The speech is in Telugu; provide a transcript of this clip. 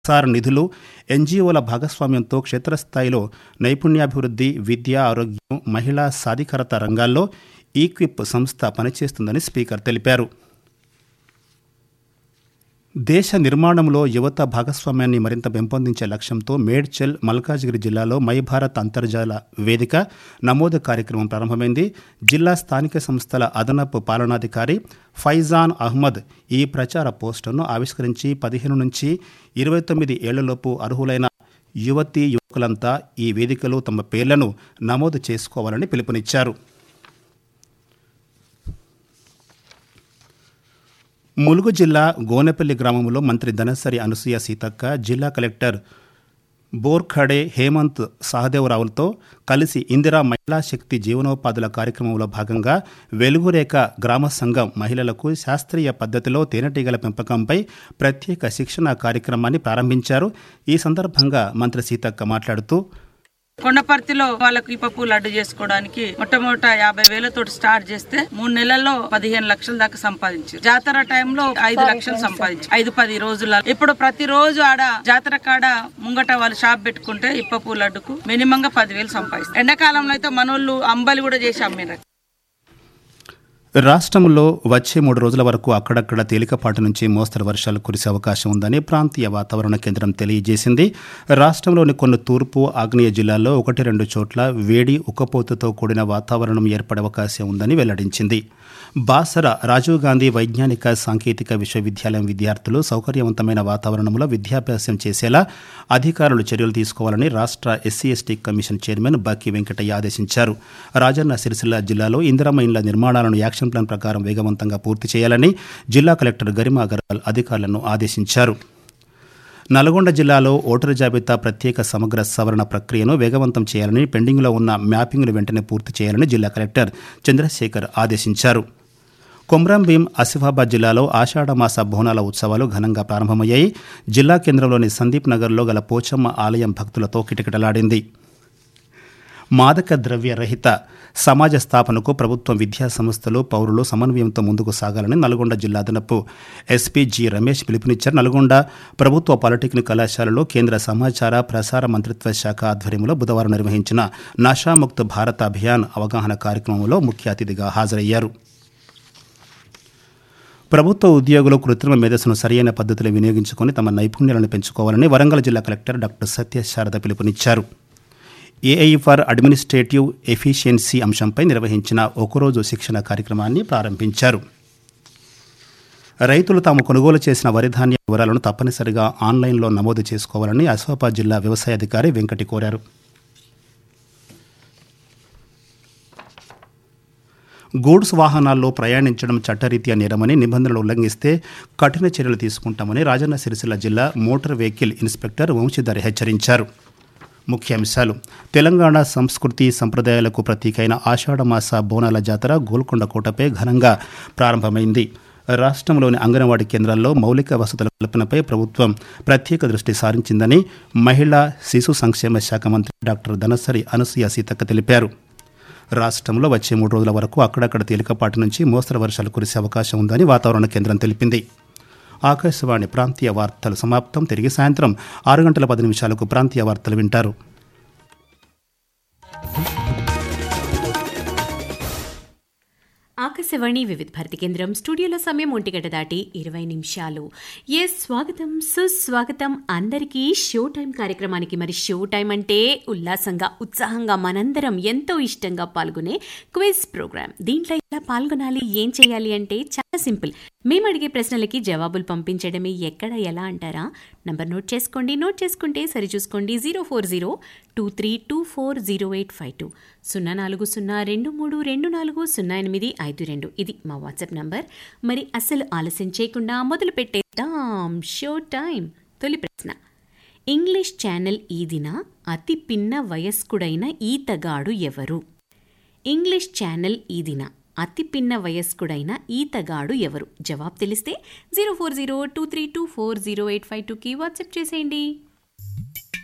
సార్ నిధులు, ఎన్జీఓల భాగస్వామ్యంతో క్షేత్రస్థాయిలో నైపుణ్యాభివృద్ధి, విద్య, ఆరోగ్యం, మహిళా సాధికారత రంగాల్లో ఈక్విప్ సంస్థ పనిచేస్తుందని స్పీకర్ తెలిపారు. దేశ నిర్మాణంలో యువత భాగస్వామ్యాన్ని మరింత పెంపొందించే లక్ష్యంతో మేడ్చల్, మల్కాజిగిరి జిల్లాలో మై భారత్ అంతర్జాల వేదిక నమోదు కార్యక్రమం ప్రారంభమైంది. జిల్లా స్థానిక సంస్థల అదనపు పాలనాధికారి ఫైజాన్ అహ్మద్ ఈ ప్రచార పోస్టర్ను ఆవిష్కరించి 15 నుంచి 29 ఏళ్లలోపు అర్హులైన యువతీ యువకులంతా ఈ వేదికలో తమ పేర్లను నమోదు చేసుకోవాలని పిలుపునిచ్చారు. ములుగు జిల్లా గోనెపల్లి గ్రామంలో మంత్రి ధనసరి అనసూయ సీతక్క, జిల్లా కలెక్టర్ బోర్ఖడే హేమంత్ సహదేవరావులతో కలిసి ఇందిరా మహిళా శక్తి జీవనోపాధుల కార్యక్రమంలో భాగంగా వెలుగురేఖ గ్రామ సంఘం మహిళలకు శాస్త్రీయ పద్ధతిలో తేనెటీగల పెంపకంపై ప్రత్యేక శిక్షణ కార్యక్రమాన్ని ప్రారంభించారు. ఈ సందర్భంగా మంత్రి సీతక్క మాట్లాడుతూ, కొండపర్తిలో వాళ్ళకు ఇప్పపు లడ్డు చేసుకోవడానికి మొట్టమొదట 50,000 స్టార్ట్ చేస్తే 3 నెలల్లో 15 లక్షల దాకా సంపాదించారు. జాతర టైంలో 5 లక్షలు సంపాదించారు 5-10 రోజుల. ఇప్పుడు ప్రతిరోజు ఆడ జాతర కాడ ముంగట వాళ్ళు షాప్ పెట్టుకుంటే ఇప్పపు లడ్డుకు మినిమంగా 10,000 సంపాదిస్తారు. ఎండాకాలంలో అయితే మనోళ్ళు అంబలి కూడా చేసి అమ్మినారు. రాష్ట్రంలో వచ్చే 3 రోజుల వరకు అక్కడక్కడ తేలికపాటి నుంచి మోస్తరు వర్షాలు కురిసే అవకాశం ఉందని ప్రాంతీయ వాతావరణ కేంద్రం తెలియజేసింది. రాష్ట్రంలోని కొన్ని తూర్పు, ఆగ్నేయ జిల్లాల్లో 1-2 చోట్ల వేడి, ఉక్కపోతతో కూడిన వాతావరణం ఏర్పడే అవకాశం ఉందని వెల్లడించింది. బాసర రాజీవ్ గాంధీ వైజ్ఞానిక సాంకేతిక విశ్వవిద్యాలయం విద్యార్థులు సౌకర్యవంతమైన వాతావరణంలో విద్యాభ్యాసం చేసేలా అధికారులు చర్యలు తీసుకోవాలని రాష్ట్ర ఎస్సీ/ఎస్టీ కమిషన్ చైర్మన్ బక్కి వెంకటయ్య ఆదేశించారు. రాజన్న సిరిసిల్ల జిల్లాలో ఇందిరమ్మ ఇండ్ల నిర్మాణాలను యాక్షన్ ప్లాన్ ప్రకారం వేగవంతంగా పూర్తి చేయాలని జిల్లా కలెక్టర్ గరిమా అగర్వాల్ అధికారులను ఆదేశించారు. నల్గొండ జిల్లాలో ఓటరు జాబితా ప్రత్యేక సమగ్ర సవరణ ప్రక్రియను వేగవంతం చేయాలని, పెండింగ్లో ఉన్న మ్యాపింగ్ను వెంటనే పూర్తి చేయాలని జిల్లా కలెక్టర్ చంద్రశేఖర్ ఆదేశించారు. కొమ్రంభీం, ఆసిఫాబాద్ జిల్లాలో ఆషాఢమాస బోనాల ఉత్సవాలు ఘనంగా ప్రారంభమయ్యాయి. జిల్లా కేంద్రంలోని సందీప్ నగర్లో గల పోచమ్మ ఆలయం భక్తులతో కిటకిటలాడింది. మాదక ద్రవ్య రహిత సమాజ స్థాపనకు ప్రభుత్వం, విద్యా సంస్థలు, పౌరులు సమన్వయంతో ముందుకు సాగాలని నల్గొండ జిల్లా అదనపు ఎస్పీ జి రమేష్ పిలుపునిచ్చారు. నల్గొండ ప్రభుత్వ పాలిటెక్నిక్ కళాశాలలో కేంద్ర సమాచార ప్రసార మంత్రిత్వ శాఖ ఆధ్వర్యంలో బుధవారం నిర్వహించిన నషాముక్త్ భారత్ అభియాన్ అవగాహన కార్యక్రమంలో ముఖ్య అతిథిగా హాజరయ్యారు. ప్రభుత్వ ఉద్యోగులు కృత్రిమ మేధస్సును సరియైన పద్ధతిలో వినియోగించుకొని తమ నైపుణ్యాలను పెంచుకోవాలని వరంగల్ జిల్లా కలెక్టర్ డాక్టర్ సత్యశారద పిలుపునిచ్చారు. ఏఐ ఫర్ అడ్మినిస్ట్రేటివ్ ఎఫిషియన్సీ అంశంపై నిర్వహించిన ఒకరోజు శిక్షణ కార్యక్రమాన్ని ప్రారంభించారు. రైతులు తాము కొనుగోలు చేసిన వరి ధాన్య వివరాలను తప్పనిసరిగా ఆన్లైన్లో నమోదు చేసుకోవాలని ఆసిఫాబాద్ జిల్లా వ్యవసాయ అధికారి వెంకటి కోరారు. గూడ్స్ వాహనాల్లో ప్రయాణించడం చట్టరీత్యా నేరమని, నిబంధనలు ఉల్లంఘిస్తే కఠిన చర్యలు తీసుకుంటామని రాజన్న సిరిసిల్ల జిల్లా మోటార్ వెహికల్ ఇన్స్పెక్టర్ వంశీధర్ హెచ్చరించారు. ముఖ్యాంశాలు: తెలంగాణ సంస్కృతి సంప్రదాయాలకు ప్రతీకైన ఆషాఢమాస బోనాల జాతర గోల్కొండ కోటపై ఘనంగా ప్రారంభమైంది. రాష్ట్రంలోని అంగన్వాడీ కేంద్రాల్లో మౌలిక వసతుల కల్పనపై ప్రభుత్వం ప్రత్యేక దృష్టి సారించిందని మహిళా శిశు సంక్షేమ శాఖ మంత్రి డాక్టర్ ధనసరి అనసూయ సీతక్క తెలిపారు. రాష్ట్రంలో వచ్చే 3 రోజుల వరకు అక్కడక్కడ తేలికపాటి నుంచి మోస్తరు వర్షాలు కురిసే అవకాశం ఉందని వాతావరణ కేంద్రం తెలిపింది. ఆకాశవాణి ప్రాంతీయ వార్తలు సమాప్తం. తిరిగి సాయంత్రం 6:10 ప్రాంతీయ వార్తలు వింటారు. ఆకాశవాణి వివిధ భారతి కేంద్రం స్టూడియోలో సమయం 1 దాటి 20 నిమిషాలు. స్వాగతం, సుస్వాగతం అందరికీ షో టైం కార్యక్రమానికి. మరి షో టైం అంటే ఉల్లాసంగా, ఉత్సాహంగా మనందరం ఎంతో ఇష్టంగా పాల్గొనే క్విజ్ ప్రోగ్రామ్. దీంట్లో ఎలా పాల్గొనాలి, ఏం చేయాలి అంటే చాలా సింపుల్. మేము అడిగే ప్రశ్నలకి జవాబులు పంపించడమే. ఎక్కడ, ఎలా అంటారా? నంబర్ నోట్ చేసుకోండి. నోట్ చేసుకుంటే సరిచూసుకోండి. 04023240852 04023240852. ఇది మా వాట్సాప్ నంబర్. మరి అస్సలు ఆలస్యం చేయకుండా మొదలు పెట్టేద్దాం షో టైం. తొలి ప్రశ్న: ఇంగ్లీష్ ఛానల్ ఈదిన అతి పిన్న వయస్కుడైన ఈతగాడు ఎవరు? ఇంగ్లీష్ ఛానల్ ఈదిన అతి పిన్న వయస్కుడైన ఈతగాడు ఎవరు? జవాబు తెలిస్తే 04023240852కి వాట్సాప్ చేసేయండి.